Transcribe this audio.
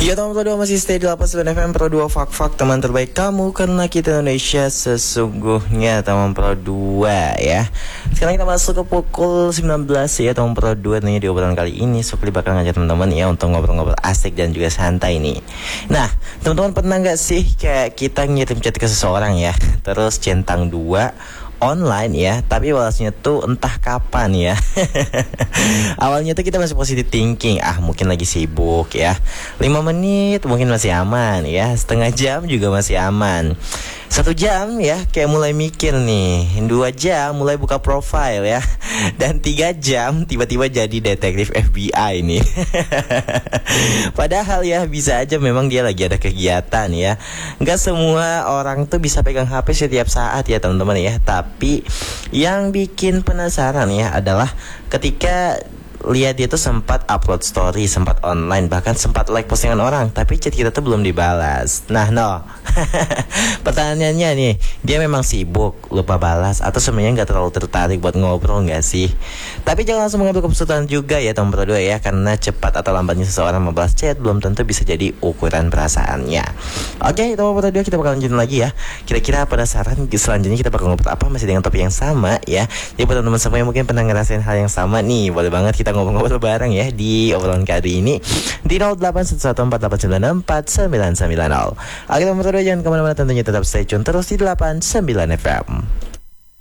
Ya teman Pro 2 masih stay di 89 FM Pro 2 Fak teman terbaik kamu karena kita Indonesia sesungguhnya teman Pro 2 ya. Sekarang kita masuk ke pukul 19 ya teman Pro 2 nih di obrolan kali ini. Sukli bakal ngajak teman-teman ya untuk ngobrol-ngobrol asik dan juga santai nih. Nah teman-teman pernah gak sih kayak kita ngirim chat ke seseorang ya, terus centang 2 online ya, tapi balasnya tuh entah kapan ya. Awalnya tuh kita masih positive thinking, mungkin lagi sibuk ya. 5 menit mungkin masih aman ya, setengah jam juga masih aman. 1 jam ya kayak mulai mikir nih, 2 jam mulai buka profile ya, dan 3 jam tiba-tiba jadi detektif FBI nih. Padahal ya bisa aja memang dia lagi ada kegiatan ya. Nggak semua orang tuh bisa pegang HP setiap saat ya teman-teman ya. Tapi yang bikin penasaran ya adalah ketika lihat dia tuh sempat upload story, sempat online, bahkan sempat like postingan orang, tapi chat kita tuh belum dibalas. Nah, pertanyaannya nih, dia memang sibuk, lupa balas, atau sebenarnya nggak terlalu tertarik buat ngobrol nggak sih? Tapi jangan langsung mengambil keputusan juga ya teman Pro 2 ya, karena cepat atau lambatnya seseorang membalas chat belum tentu bisa jadi ukuran perasaannya. Oke, teman Pro 2 kita bakal lanjutin lagi ya. Kira-kira penasaran selanjutnya kita bakal ngobrol apa, masih dengan topik yang sama ya. Jadi buat teman-teman semua yang mungkin pernah ngerasain hal yang sama nih, boleh banget kita ngobrol-ngobrol bareng ya di obrolan kali ini di 081148949990. Oke teman-teman, jangan kemana-mana, tentunya tetap stay tune terus di 89 FM.